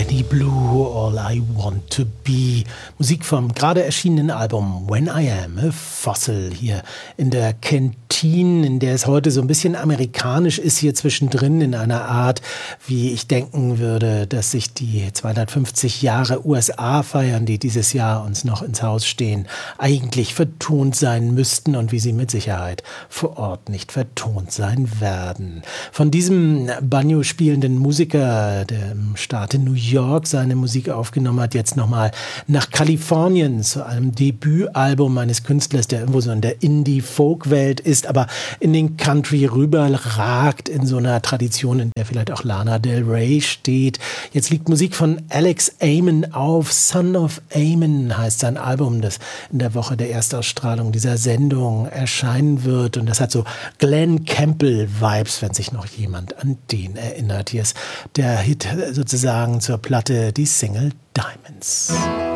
Danny Blue, All I Want to Be. Musik vom gerade erschienenen Album When I Am a Fossil hier in der Kantine, in der es heute so ein bisschen amerikanisch ist, hier zwischendrin in einer Art, wie ich denken würde, dass sich die 250 Jahre USA feiern, die dieses Jahr uns noch ins Haus stehen, eigentlich vertont sein müssten und wie sie mit Sicherheit vor Ort nicht vertont sein werden. Von diesem Banjo spielenden Musiker, der im Staat in New York seine Musik aufgenommen hat, jetzt nochmal nach Kalifornien zu einem Debütalbum eines Künstlers, der irgendwo so in der Indie-Folk-Welt ist, aber in den Country rüber ragt, in so einer Tradition, in der vielleicht auch Lana Del Rey steht. Jetzt liegt Musik von Alex Amon auf. Son of Amon heißt sein Album, das in der Woche der Erstausstrahlung dieser Sendung erscheinen wird. Und das hat so Glenn Campbell-Vibes, wenn sich noch jemand an den erinnert. Hier ist der Hit sozusagen zur Platte, die Single Diamonds.